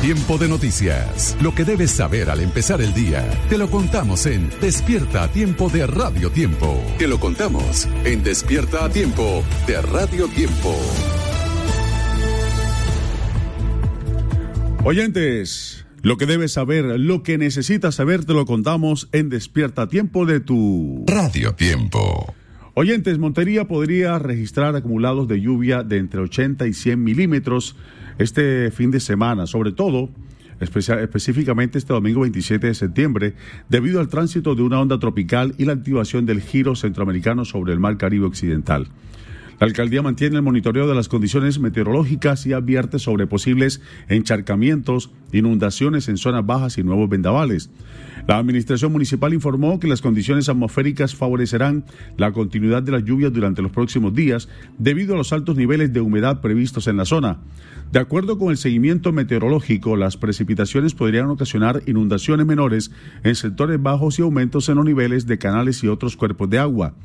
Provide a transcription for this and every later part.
Tiempo de noticias. Lo que debes saber al empezar el día. Te lo contamos en Despierta a Tiempo de Radio Tiempo. Te lo contamos en Despierta a Tiempo de Radio Tiempo. Oyentes, lo que debes saber, lo que necesitas saber, te lo contamos en Despierta a Tiempo de tu Radio Tiempo. Oyentes, Montería podría registrar acumulados de lluvia de entre 80 y 100 milímetros este fin de semana, sobre todo, específicamente este domingo 27 de septiembre, debido al tránsito de una onda tropical y la activación del giro centroamericano sobre el Mar Caribe Occidental. La alcaldía mantiene el monitoreo de las condiciones meteorológicas y advierte sobre posibles encharcamientos, inundaciones en zonas bajas y nuevos vendavales. La administración municipal informó que las condiciones atmosféricas favorecerán la continuidad de las lluvias durante los próximos días debido a los altos niveles de humedad previstos en la zona. De acuerdo con el seguimiento meteorológico, las precipitaciones podrían ocasionar inundaciones menores en sectores bajos y aumentos en los niveles de canales y otros cuerpos de agua.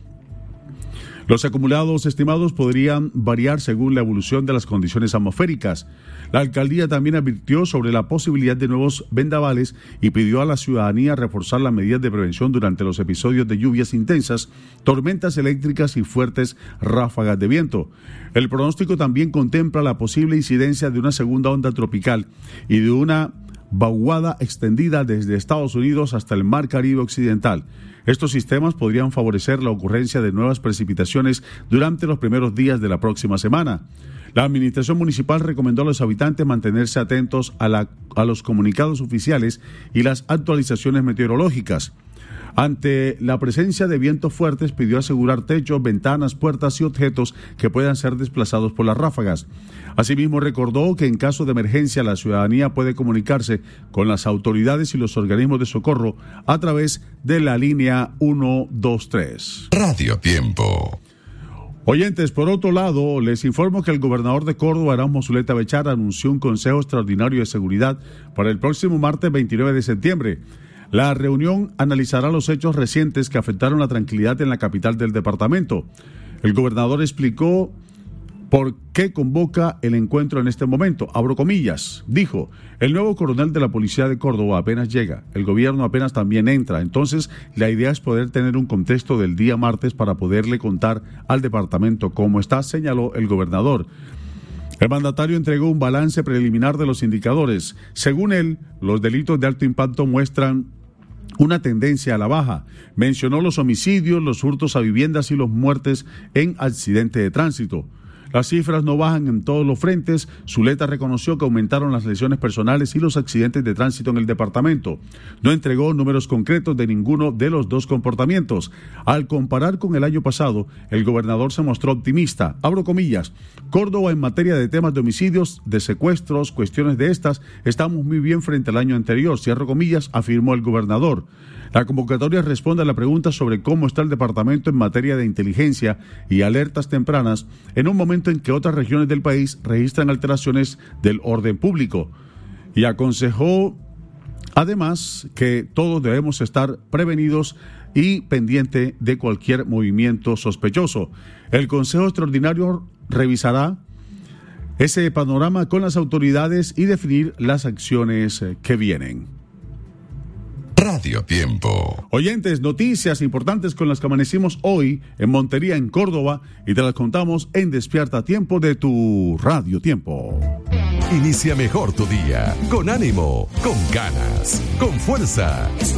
Los acumulados estimados podrían variar según la evolución de las condiciones atmosféricas. La alcaldía también advirtió sobre la posibilidad de nuevos vendavales y pidió a la ciudadanía reforzar las medidas de prevención durante los episodios de lluvias intensas, tormentas eléctricas y fuertes ráfagas de viento. El pronóstico también contempla la posible incidencia de una segunda onda tropical y de una vaguada extendida desde Estados Unidos hasta el Mar Caribe Occidental. Estos sistemas podrían favorecer la ocurrencia de nuevas precipitaciones durante los primeros días de la próxima semana. La administración municipal recomendó a los habitantes mantenerse atentos a los comunicados oficiales y las actualizaciones meteorológicas. Ante la presencia de vientos fuertes, pidió asegurar techos, ventanas, puertas y objetos que puedan ser desplazados por las ráfagas. Asimismo, recordó que en caso de emergencia la ciudadanía puede comunicarse con las autoridades y los organismos de socorro a través de la línea 123. Radio Tiempo. Oyentes, por otro lado, les informo que el gobernador de Córdoba, Erasmo Zuleta Bechar, anunció un consejo extraordinario de seguridad para el próximo martes 29 de septiembre. La reunión analizará los hechos recientes que afectaron la tranquilidad en la capital del departamento. El gobernador explicó por qué convoca el encuentro en este momento. Abro comillas, dijo: el nuevo coronel de la Policía de Córdoba apenas llega, el gobierno apenas también entra, entonces la idea es poder tener un contexto del día martes para poderle contar al departamento cómo está, señaló el gobernador. El mandatario entregó un balance preliminar de los indicadores. Según él, los delitos de alto impacto muestran una tendencia a la baja. Mencionó los homicidios, los hurtos a viviendas y los muertes en accidente de tránsito. Las cifras no bajan en todos los frentes. Zuleta reconoció que aumentaron las lesiones personales y los accidentes de tránsito en el departamento. No entregó números concretos de ninguno de los dos comportamientos. Al comparar con el año pasado, el gobernador se mostró optimista. Abro comillas, Córdoba en materia de temas de homicidios, de secuestros, cuestiones de estas, estamos muy bien frente al año anterior, cierro comillas, afirmó el gobernador. La convocatoria responde a la pregunta sobre cómo está el departamento en materia de inteligencia y alertas tempranas en un momento en que otras regiones del país registran alteraciones del orden público. Y aconsejó además que todos debemos estar prevenidos y pendiente de cualquier movimiento sospechoso. El Consejo Extraordinario revisará ese panorama con las autoridades y definir las acciones que vienen. Radio Tiempo. Oyentes, noticias importantes con las que amanecimos hoy en Montería, en Córdoba, y te las contamos en Despierta a Tiempo de tu Radio Tiempo. Inicia mejor tu día, con ánimo, con ganas, con fuerza.